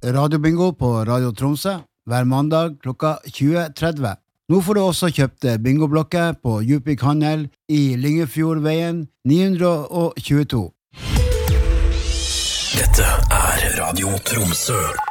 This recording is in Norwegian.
radiobingo på Radio Tromsø hver mandag klokka 20:30. Nå får du også kjøpt bingoblokker på Djupvik Handel i Lyngefjordveien 922. Dette Radio Tromsø.